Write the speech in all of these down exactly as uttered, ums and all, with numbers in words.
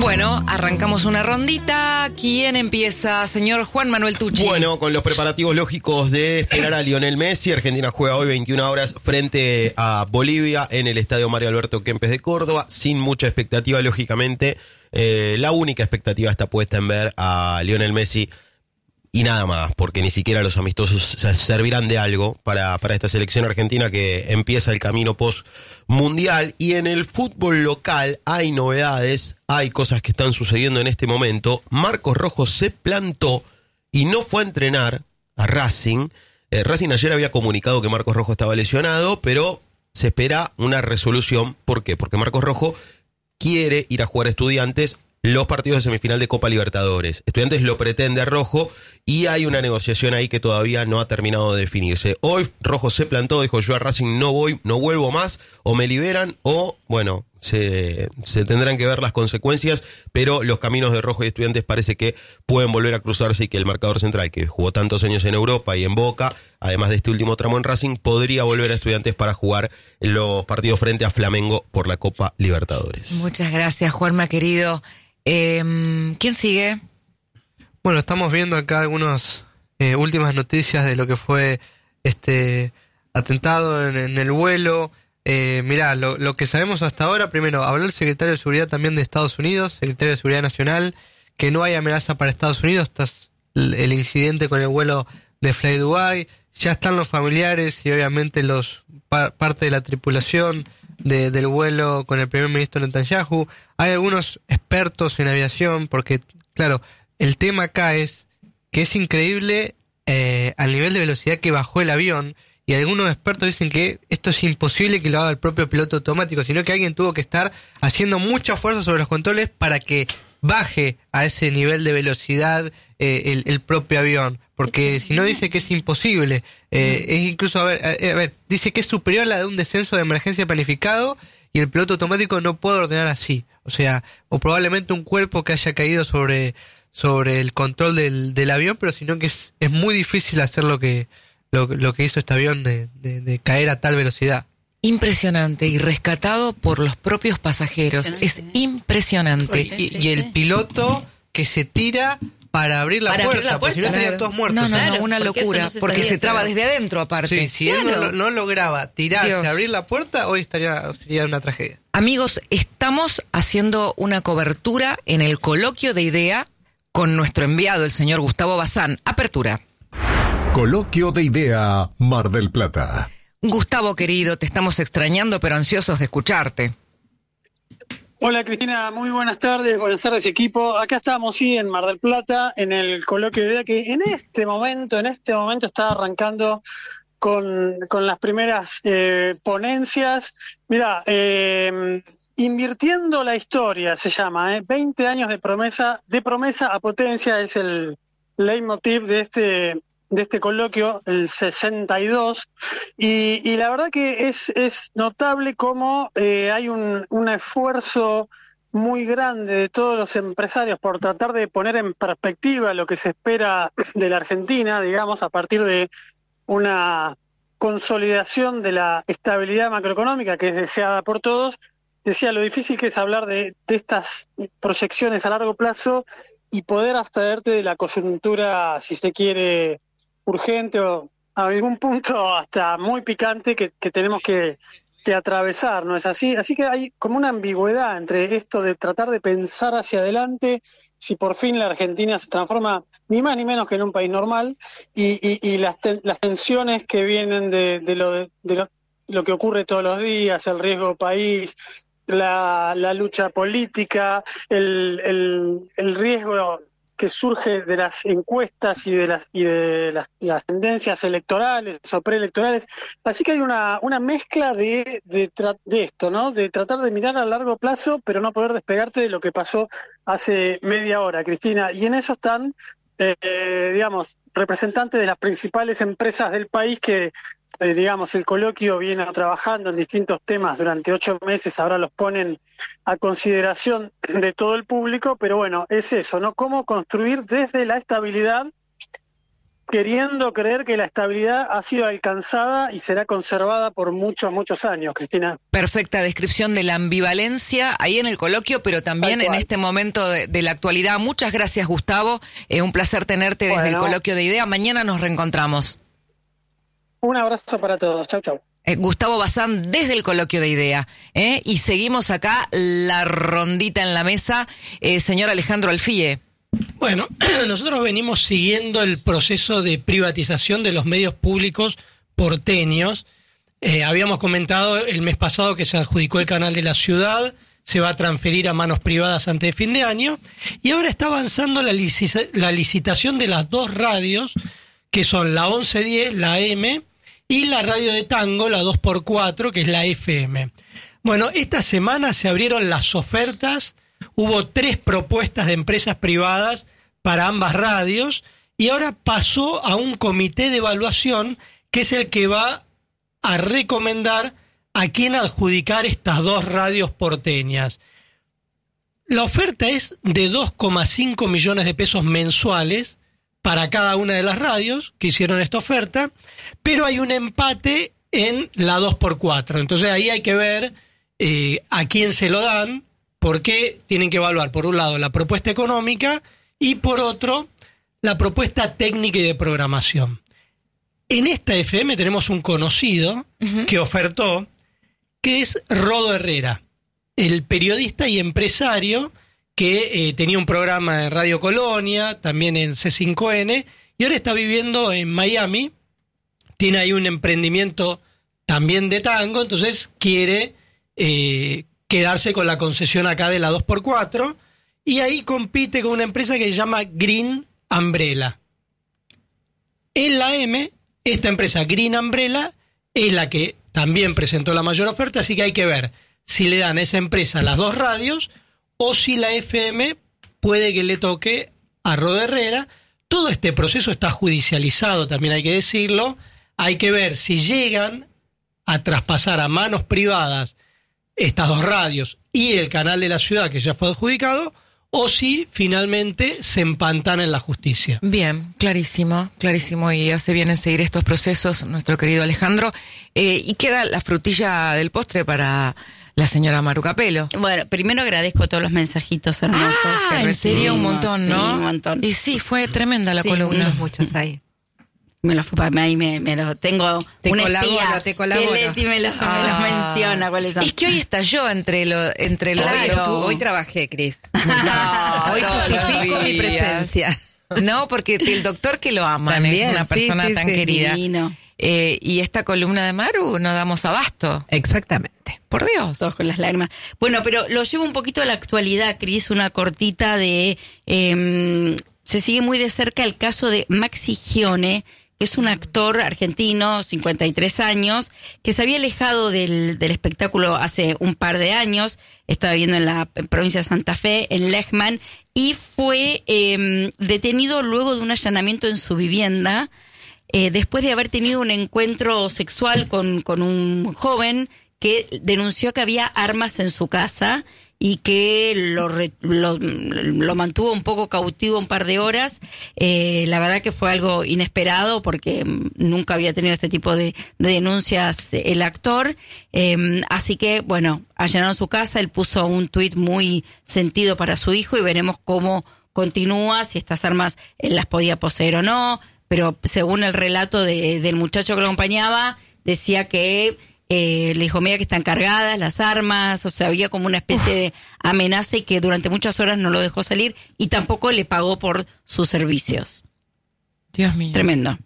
Bueno, arrancamos una rondita. ¿Quién empieza, señor Juan Manuel Tucci? Bueno, con los preparativos lógicos de esperar a Lionel Messi. Argentina juega hoy veintiuna horas frente a Bolivia en el Estadio Mario Alberto Kempes de Córdoba, sin mucha expectativa, lógicamente. Eh, la única expectativa está puesta en ver a Lionel Messi y nada más, porque ni siquiera los amistosos servirán de algo para, para esta selección argentina que empieza el camino post-mundial. Y en el fútbol local hay novedades, hay cosas que están sucediendo en este momento. Marcos Rojo se plantó y no fue a entrenar a Racing. Eh, Racing ayer había comunicado que Marcos Rojo estaba lesionado, pero se espera una resolución. ¿Por qué? Porque Marcos Rojo quiere ir a jugar a Estudiantes los partidos de semifinal de Copa Libertadores. Estudiantes lo pretende a Rojo y hay una negociación ahí que todavía no ha terminado de definirse. Hoy Rojo se plantó, dijo: yo a Racing no voy, no vuelvo más, o me liberan o, bueno, se, se tendrán que ver las consecuencias, pero los caminos de Rojo y Estudiantes parece que pueden volver a cruzarse y que el marcador central, que jugó tantos años en Europa y en Boca, además de este último tramo en Racing, podría volver a Estudiantes para jugar los partidos frente a Flamengo por la Copa Libertadores. Muchas gracias, Juanma, querido. Eh, ¿Quién sigue? Bueno, estamos viendo acá algunas eh, últimas noticias de lo que fue este atentado en, en el vuelo. Eh, mirá, lo, lo que sabemos hasta ahora, primero, habló el secretario de Seguridad también de Estados Unidos, secretario de Seguridad Nacional, que no hay amenaza para Estados Unidos tras el, el incidente con el vuelo de Fly Dubai. Ya están los familiares y obviamente los pa, parte de la tripulación de, del vuelo con el primer ministro Netanyahu. Hay algunos expertos en aviación, porque, claro, el tema acá es que es increíble eh, al nivel de velocidad que bajó el avión, y algunos expertos dicen que esto es imposible que lo haga el propio piloto automático, sino que alguien tuvo que estar haciendo mucha fuerza sobre los controles para que baje a ese nivel de velocidad eh, el, el propio avión, porque si no dice que es imposible. Eh, es incluso, a ver, a, a ver, dice que es superior a la de un descenso de emergencia planificado, y el piloto automático no puede ordenar así. O sea, o probablemente un cuerpo que haya caído sobre, sobre el control del, del avión, pero sino que es, es muy difícil hacer lo que, lo, lo que hizo este avión de, de, de caer a tal velocidad. Impresionante, y rescatado por los propios pasajeros. Es impresionante. Y, y el piloto que se tira para abrir la, para puerta, abrir la puerta, porque si no estarían claro. todos muertos. No, no, Claro, no, una porque locura, eso no se porque sabía se traba hacer. desde adentro aparte. Sí, si Claro. él no, no lograba tirarse, Dios. abrir la puerta, hoy estaría sería una tragedia. Amigos, estamos haciendo una cobertura en el coloquio de idea con nuestro enviado, el señor Gustavo Bazán. Apertura. Coloquio de Idea, Mar del Plata. Gustavo, querido, te estamos extrañando, pero ansiosos de escucharte. Hola Cristina, muy buenas tardes, buenas tardes equipo. Acá estamos, sí, en Mar del Plata, en el coloquio de idea que en este momento, en este momento está arrancando con, con las primeras eh, ponencias. Mira, eh, invirtiendo la historia se llama, eh, veinte años de promesa, de promesa a potencia es el leitmotiv de este de este coloquio, el sesenta y dos, y, y la verdad que es, es notable cómo eh, hay un, un esfuerzo muy grande de todos los empresarios por tratar de poner en perspectiva lo que se espera de la Argentina, digamos, a partir de una consolidación de la estabilidad macroeconómica que es deseada por todos. Decía lo difícil que es hablar de, de estas proyecciones a largo plazo y poder abstraerte de la coyuntura, si se quiere, urgente o a algún punto hasta muy picante que, que tenemos que, que atravesar, ¿no es así? Así que hay como una ambigüedad entre esto de tratar de pensar hacia adelante, si por fin la Argentina se transforma ni más ni menos que en un país normal, y, y, y las, ten, las tensiones que vienen de, de, lo, de, de lo, lo que ocurre todos los días, el riesgo país, la, la lucha política, el, el, el riesgo que surge de las encuestas y de las y de las, las tendencias electorales o preelectorales. Así que hay una una mezcla de de, tra- de esto, ¿no? De tratar de mirar a largo plazo, pero no poder despegarte de lo que pasó hace media hora, Cristina. Y en eso están, eh, digamos, representantes de las principales empresas del país que, eh, digamos, el coloquio viene trabajando en distintos temas durante ocho meses, ahora los ponen a consideración de todo el público, pero bueno, es eso, ¿no? Cómo construir desde la estabilidad queriendo creer que la estabilidad ha sido alcanzada y será conservada por muchos, muchos años, Cristina. Perfecta descripción de la ambivalencia ahí en el coloquio, pero también en este momento de, de la actualidad. Muchas gracias, Gustavo. Eh, un placer tenerte desde bueno. el coloquio de idea. Mañana nos reencontramos. Un abrazo para todos. Chau, chau. Eh, Gustavo Bazán desde el coloquio de idea. ¿eh? Y seguimos acá la rondita en la mesa. Eh, señor Alejandro Alfie. Bueno, nosotros venimos siguiendo el proceso de privatización de los medios públicos porteños. Eh, habíamos comentado el mes pasado que se adjudicó el canal de la ciudad, se va a transferir a manos privadas antes de fin de año, y ahora está avanzando la, lici- la licitación de las dos radios, que son la once diez, la A M, y la radio de Tango, la dos por cuatro, que es la F M. Bueno, esta semana se abrieron las ofertas. Hubo tres propuestas de empresas privadas para ambas radios y ahora pasó a un comité de evaluación que es el que va a recomendar a quién adjudicar estas dos radios porteñas. La oferta es de dos coma cinco millones de pesos mensuales para cada una de las radios que hicieron esta oferta, pero hay un empate en la dos por cuatro. Entonces ahí hay que ver eh, a quién se lo dan, porque tienen que evaluar, por un lado, la propuesta económica y, por otro, la propuesta técnica y de programación. En esta F M tenemos un conocido uh-huh. que ofertó, que es Rodo Herrera, el periodista y empresario que eh, tenía un programa en Radio Colonia, también en C cinco N, y ahora está viviendo en Miami, tiene ahí un emprendimiento también de tango, entonces quiere Eh, quedarse con la concesión acá de la dos por cuatro, y ahí compite con una empresa que se llama Green Umbrella. En la M, esta empresa Green Umbrella es la que también presentó la mayor oferta, así que hay que ver si le dan a esa empresa las dos radios o si la F M puede que le toque a Rodo Herrera. Todo este proceso está judicializado, también hay que decirlo. Hay que ver si llegan a traspasar a manos privadas estas dos radios y el canal de la ciudad que ya fue adjudicado, o si finalmente se empantana en la justicia. Bien, clarísimo, clarísimo, y hace bien en seguir estos procesos nuestro querido Alejandro. Eh, y queda la frutilla del postre para la señora Maru Capelo. Bueno, primero agradezco todos los mensajitos hermosos. Ah, que en serio, un montón, ¿no? Sí, un montón. Y sí, fue tremenda la sí, columna. Muchos, muchos ahí. Me lo fue para mí, me, me lo tengo te una colaboro, espía te colaboro. que Leti me los ah. me los menciona cuáles son. Es que hoy estalló entre lo entre lo claro, tú. hoy trabajé, Cris. No, hoy justifico mi presencia. No, porque el doctor que lo ama También, es una persona sí, sí, tan sí, querida. Divino. Eh, y esta columna de Maru no damos abasto. Exactamente. Por Dios. Todos con las lágrimas. Bueno, pero lo llevo un poquito a la actualidad, Cris, una cortita de... Eh, se sigue muy de cerca el caso de Maxi Gione, que es un actor argentino, cincuenta y tres años, que se había alejado del, del espectáculo hace un par de años, estaba viviendo en la en provincia de Santa Fe, en Lehman, y fue eh, detenido luego de un allanamiento en su vivienda, eh, después de haber tenido un encuentro sexual con, con un joven que denunció que había armas en su casa y que lo, re, lo, lo mantuvo un poco cautivo un par de horas. Eh, la verdad que fue algo inesperado porque nunca había tenido este tipo de, de denuncias el actor. Eh, así que, bueno, allanaron su casa, él puso un tuit muy sentido para su hijo y veremos cómo continúa, si estas armas él las podía poseer o no, pero según el relato de, del muchacho que lo acompañaba, decía que Eh, le dijo, mira que están cargadas las armas, o sea, había como una especie Uf. de amenaza y que durante muchas horas no lo dejó salir y tampoco le pagó por sus servicios. Dios mío. Tremendo.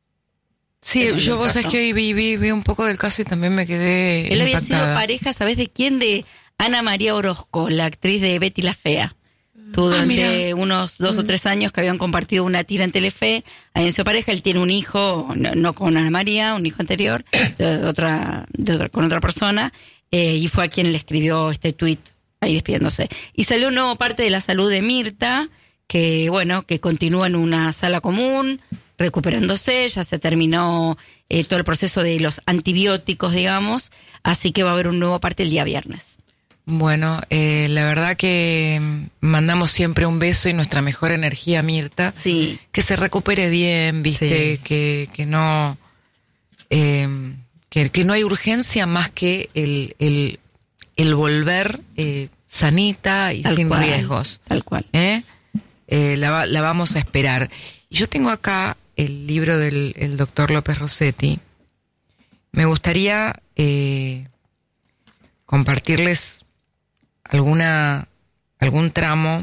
Sí, Tremendo yo vos sabés que hoy vi, vi, vi un poco del caso y también me quedé Él impactada. había sido pareja, ¿sabés de quién? De Ana María Orozco, la actriz de Betty la Fea. Tuvo durante ah, unos dos mm. o tres años que habían compartido una tira en Telefe. Ahí en su pareja, él tiene un hijo, no, no con Ana María, un hijo anterior, de otra, de otra con otra persona, eh, y fue a quien le escribió este tuit ahí despidiéndose. Y salió un nuevo parte de la salud de Mirta, que bueno, que continúa en una sala común, recuperándose, ya se terminó eh, todo el proceso de los antibióticos, digamos, así que va a haber un nuevo parte el día viernes. Bueno, eh, la verdad que mandamos siempre un beso y nuestra mejor energía a Mirta. Sí. Que se recupere bien, viste, Sí. que, que no eh, que, que no hay urgencia más que el, el, el volver eh, sanita y Tal sin cual, riesgos. Tal cual. ¿Eh? Eh, la, va- la vamos a esperar. Y yo tengo acá el libro del el doctor López Rossetti. Me gustaría eh, compartirles alguna algún tramo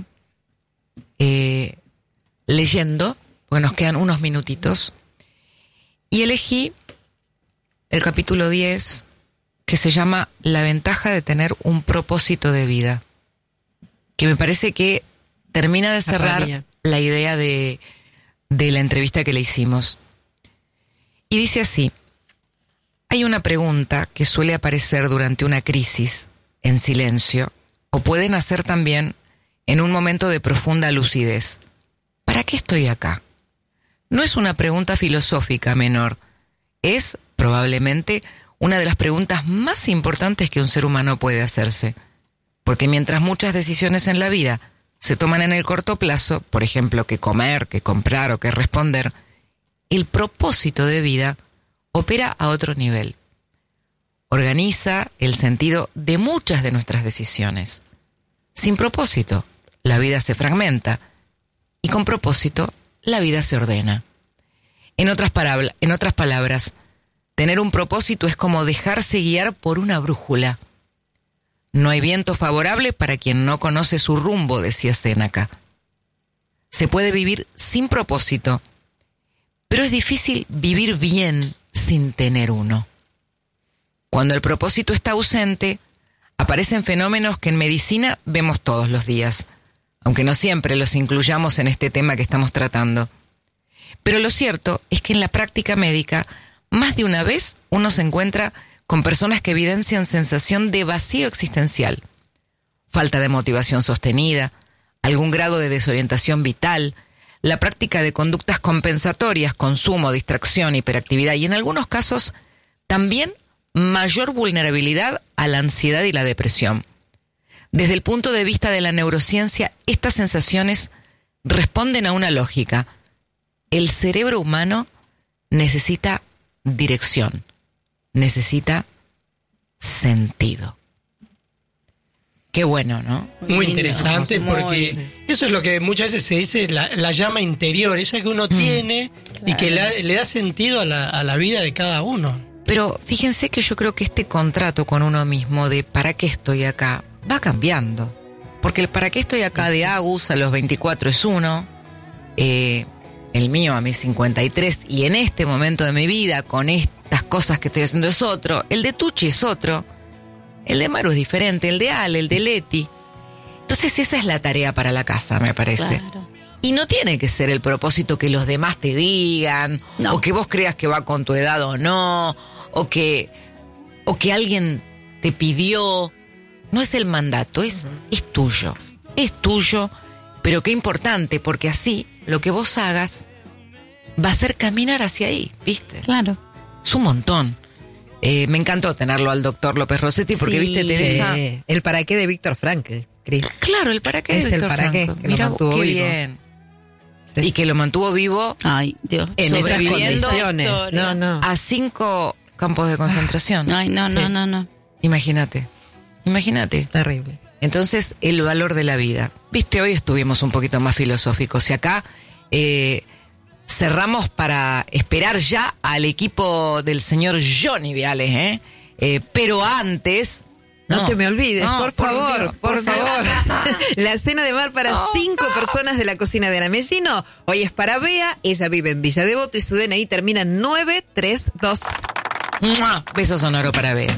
eh, leyendo, porque nos quedan unos minutitos, y elegí el capítulo diez, que se llama La ventaja de tener un propósito de vida, que me parece que termina de cerrar Maravilla. la idea de, de la entrevista que le hicimos. Y dice así: hay una pregunta que suele aparecer durante una crisis en silencio, o puede nacer también en un momento de profunda lucidez. ¿Para qué estoy acá? No es una pregunta filosófica menor, es probablemente una de las preguntas más importantes que un ser humano puede hacerse. Porque mientras muchas decisiones en la vida se toman en el corto plazo, por ejemplo, qué comer, qué comprar o qué responder, el propósito de vida opera a otro nivel. Organiza el sentido de muchas de nuestras decisiones. Sin propósito, la vida se fragmenta, y con propósito, la vida se ordena. En otras, parabla- en otras palabras, tener un propósito es como dejarse guiar por una brújula. No hay viento favorable para quien no conoce su rumbo, decía Séneca. Se puede vivir sin propósito, pero es difícil vivir bien sin tener uno. Cuando el propósito está ausente, aparecen fenómenos que en medicina vemos todos los días, aunque no siempre los incluyamos en este tema que estamos tratando. Pero lo cierto es que en la práctica médica, más de una vez uno se encuentra con personas que evidencian sensación de vacío existencial, falta de motivación sostenida, algún grado de desorientación vital, la práctica de conductas compensatorias, consumo, distracción, hiperactividad y en algunos casos también mayor vulnerabilidad a la ansiedad y la depresión. Desde el punto de vista de la neurociencia, estas sensaciones responden a una lógica. El cerebro humano necesita dirección, necesita sentido. Qué bueno, ¿no? Muy interesante, Muy, porque sí. eso es lo que muchas veces se dice, la, la llama interior, esa que uno tiene y que le, le da sentido a la, a la vida de cada uno. Pero fíjense que yo creo que este contrato con uno mismo de ¿para qué estoy acá? Va cambiando. Porque el ¿para qué estoy acá? De Agus a los veinticuatro es uno, eh, el mío a mis cincuenta y tres, y en este momento de mi vida, con estas cosas que estoy haciendo, es otro. El de Tucci es otro. El de Maru es diferente, el de Ale, el de Leti. Entonces esa es la tarea para la casa, me parece. Claro. Y no tiene que ser el propósito que los demás te digan, No. o que vos creas que va con tu edad o no, o que, o que alguien te pidió. No es el mandato, es, es tuyo. Es tuyo, pero qué importante, porque así lo que vos hagas va a ser caminar hacia ahí, ¿viste? Claro. Es un montón. Eh, me encantó tenerlo al doctor López Rossetti porque, Sí. viste, te deja... Sí. El para qué de Víctor Frankl, Cris. Claro, el para qué Es de el Víctor para qué, Frankl. que lo Mira, mantuvo qué vivo. bien. Sí. Y que lo mantuvo vivo Ay, Dios. En esas sobreviviendo condiciones. No, no. a cinco campos de concentración. Ay, no, Sí. no, no, no. Imagínate, imagínate. Terrible. Entonces, el valor de la vida. Viste, hoy estuvimos un poquito más filosóficos y acá eh, cerramos para esperar ya al equipo del señor Johnny Viales, ¿eh? Eh, pero antes... No, te me olvides, no, por favor, Dios, por, Dios. favor. La cena de mar para cinco personas de la cocina de Alamellino. Hoy es para Bea, ella vive en Villa Devoto y su D N I termina en nueve tres dos. ¡Mua! Beso sonoro para ver.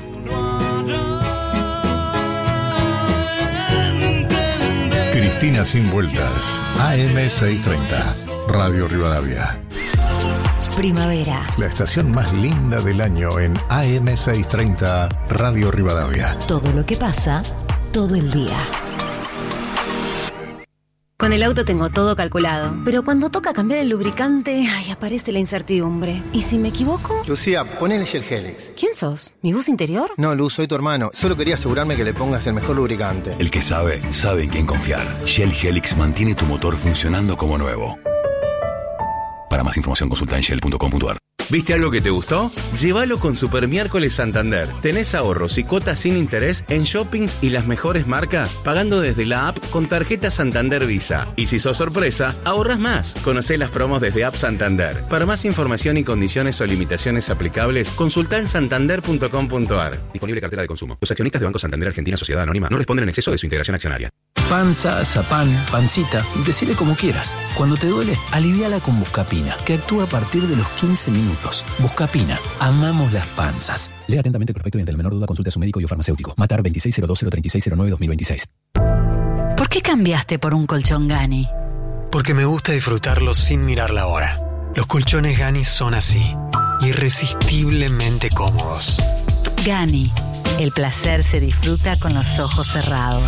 Cristina Sin Vueltas, A M seiscientos treinta, Radio Rivadavia. Primavera. La estación más linda del año en A M seiscientos treinta, Radio Rivadavia. Todo lo que pasa, todo el día. Con el auto tengo todo calculado, pero cuando toca cambiar el lubricante, ay, aparece la incertidumbre. ¿Y si me equivoco? Lucía, ponele Shell Helix. ¿Quién sos? ¿Mi voz interior? No, Luz, soy tu hermano. Solo quería asegurarme que le pongas el mejor lubricante. El que sabe, sabe en quién confiar. Shell Helix mantiene tu motor funcionando como nuevo. Para más información consulta en shell punto com punto a r. ¿Viste algo que te gustó? Llévalo con Super Miércoles Santander. Tenés ahorros y cuotas sin interés en shoppings y las mejores marcas, pagando desde la app con tarjeta Santander Visa. Y si sos sorpresa, ahorrás más. Conocé las promos desde App Santander. Para más información y condiciones o limitaciones aplicables, consultá en santander punto com punto a r. Disponible cartera de consumo. Los accionistas de Banco Santander Argentina Sociedad Anónima no responden en exceso de su integración accionaria. Panza, zapán, pancita, decile como quieras. Cuando te duele, aliviala con Buscapina, que actúa a partir de los quince minutos. Buscapina, amamos las panzas. Lea atentamente el prospecto y ante la menor duda consulte a su médico y o farmacéutico. Matar veintiséis cero dos cero treinta y seis cero nueve dos mil veintiséis. ¿Por qué cambiaste por un colchón Gani? Porque me gusta disfrutarlos sin mirar la hora. Los colchones Gani son así, irresistiblemente cómodos. Gani, el placer se disfruta con los ojos cerrados.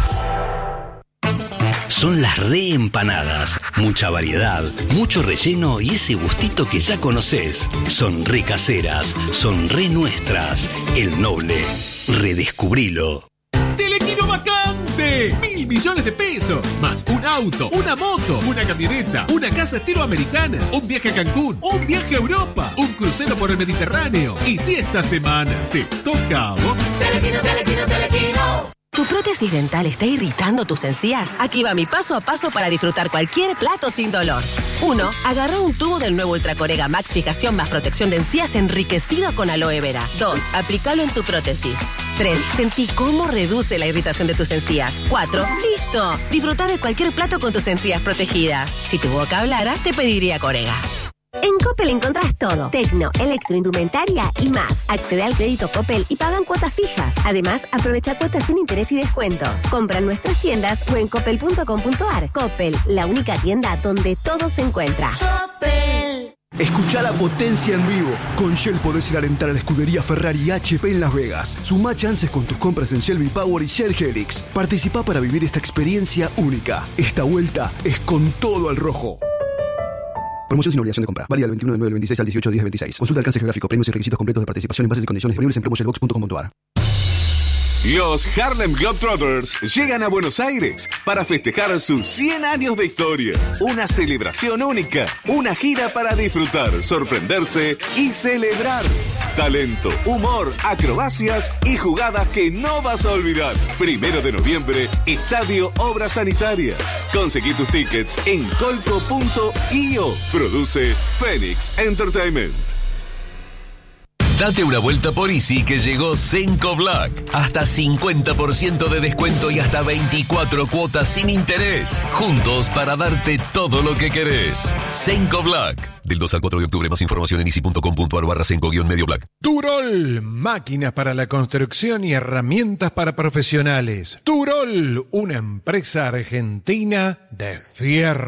Son las reempanadas. Mucha variedad, mucho relleno y ese gustito que ya conoces. Son re caseras, son re nuestras. El Noble, redescubrilo. ¡Telequino vacante! ¡Mil millones de pesos! Más un auto, una moto, una camioneta, una casa estilo americana, un viaje a Cancún, un viaje a Europa, un crucero por el Mediterráneo. Y si esta semana te toca a vos... ¡Telequino, telequino, telequino! ¿Tu prótesis dental está irritando tus encías? Aquí va mi paso a paso para disfrutar cualquier plato sin dolor. uno. Agarra un tubo del nuevo Ultracorega Max Fijación más protección de encías enriquecido con aloe vera. dos. Aplícalo en tu prótesis. tres. Sentí cómo reduce la irritación de tus encías. cuatro. ¡Listo! Disfruta de cualquier plato con tus encías protegidas. Si tu boca hablara, te pediría Corega. En Coppel encontrás todo. Tecno, electroindumentaria y más. Accede al crédito Coppel y pagan cuotas fijas. Además, aprovecha cuotas sin interés y descuentos. Compra en nuestras tiendas o en coppel punto com punto a r. Coppel, la única tienda donde todo se encuentra. Coppel. Escucha la potencia en vivo. Con Shell podés ir a alentar a la escudería Ferrari y H P en Las Vegas. Sumá chances con tus compras en Shell V-Power y Shell Helix. Participá para vivir esta experiencia única. Esta vuelta es con todo al rojo. Promoción sin obligación de compra. Válida del veintiuno de nueve del veintiséis al dieciocho de diez del veintiséis. Consulta alcance geográfico, premios y requisitos completos de participación en bases y condiciones disponibles en promo shellbox punto com punto a r. Los Harlem Globetrotters llegan a Buenos Aires para festejar sus cien años de historia. Una celebración única, una gira para disfrutar, sorprenderse y celebrar. Talento, humor, acrobacias y jugadas que no vas a olvidar. Primero de noviembre, Estadio Obras Sanitarias. Conseguí tus tickets en colco punto i o. Produce Phoenix Entertainment. Date una vuelta por Easy que llegó Senco Black. Hasta cincuenta por ciento de descuento y hasta veinticuatro cuotas sin interés. Juntos para darte todo lo que querés. Senco Black. Del dos al cuatro de octubre. Más información en easy punto com punto a r barra Senco guión medio black. Turol. Máquinas para la construcción y herramientas para profesionales. Turol. Una empresa argentina de fierro.